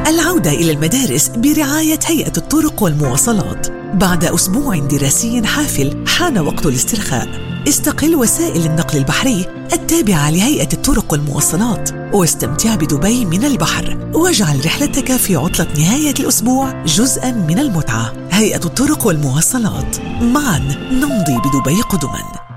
العودة إلى المدارس برعاية هيئة الطرق والمواصلات. بعد أسبوع دراسي حافل حان وقت الاسترخاء. استقل وسائل النقل البحري التابعة لهيئة الطرق والمواصلات واستمتع بدبي من البحر، واجعل رحلتك في عطلة نهاية الأسبوع جزءاً من المتعة. هيئة الطرق والمواصلات، معاً نمضي بدبي قدماً.